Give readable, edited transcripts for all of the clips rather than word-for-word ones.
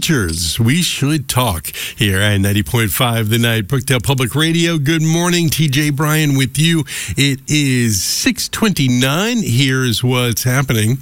Teachers, we should talk here at 90.5 The Night, Brookdale Public Radio. Good morning, TJ Bryan with you. It is 6:29. Here's what's happening.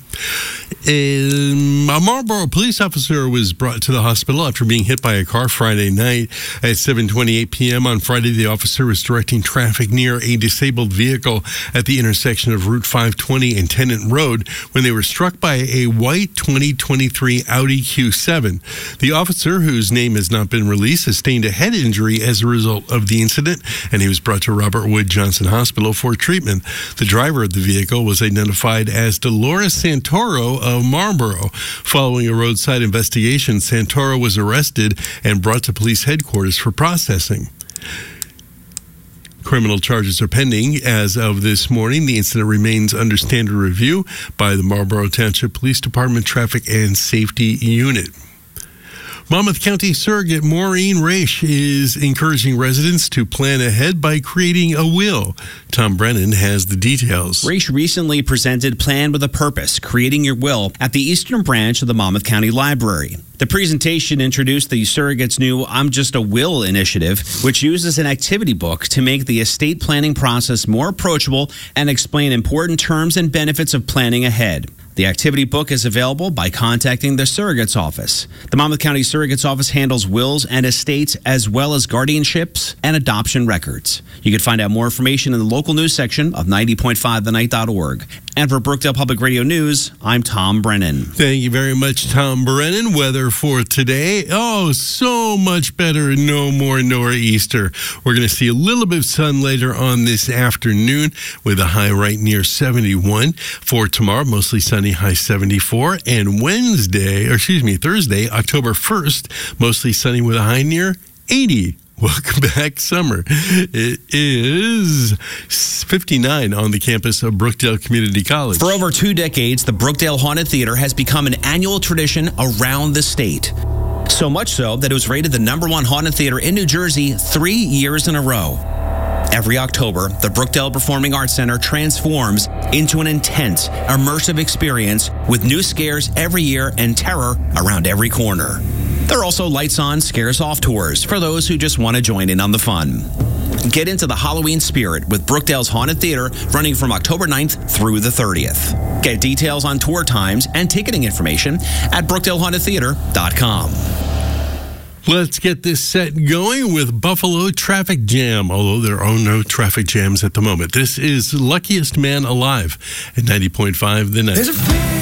A Marlboro police officer was brought to the hospital after being hit by a car Friday night at 7:28 p.m. On Friday, the officer was directing traffic near a disabled vehicle at the intersection of Route 520 and Tennant Road when they were struck by a white 2023 Audi Q7. The officer, whose name has not been released, sustained a head injury as a result of the incident, and he was brought to Robert Wood Johnson Hospital for treatment. The driver of the vehicle was identified as Dolores Santoro of Marlboro. Following a roadside investigation, Santoro was arrested and brought to police headquarters for processing. Criminal charges are pending as of this morning. The incident remains under standard review by the Marlboro Township Police Department Traffic and Safety Unit. Monmouth County Surrogate Maureen Raish is encouraging residents to plan ahead by creating a will. Tom Brennan has the details. Raish recently presented Plan with a Purpose, Creating Your Will, at the Eastern Branch of the Monmouth County Library. The presentation introduced the Surrogate's new I'm Just a Will initiative, which uses an activity book to make the estate planning process more approachable and explain important terms and benefits of planning ahead. The activity book is available by contacting the Surrogate's Office. The Monmouth County Surrogate's Office handles wills and estates as well as guardianships and adoption records. You can find out more information in the local news section of 90.5thenight.org. And for Brookdale Public Radio News, I'm Tom Brennan. Thank you very much, Tom Brennan. Weather for today, so much better. No more nor'easter. We're going to see a little bit of sun later on this afternoon with a high right near 71. For tomorrow, mostly sunny, high 74. And Thursday, October 1st, mostly sunny with a high near 80. Welcome back, summer. It is 59 on the campus of Brookdale Community College. For over 2 decades, the Brookdale Haunted Theater has become an annual tradition around the state. So much so that it was rated the #1 haunted theater in New Jersey 3 years in a row. Every October, the Brookdale Performing Arts Center transforms into an intense, immersive experience with new scares every year and terror around every corner. There are also lights-on, scares-off tours for those who just want to join in on the fun. Get into the Halloween spirit with Brookdale's Haunted Theater running from October 9th through the 30th. Get details on tour times and ticketing information at BrookdaleHauntedTheater.com. Let's get this set going with Buffalo Traffic Jam, although there are no traffic jams at the moment. This is Luckiest Man Alive at 90.5 The Night.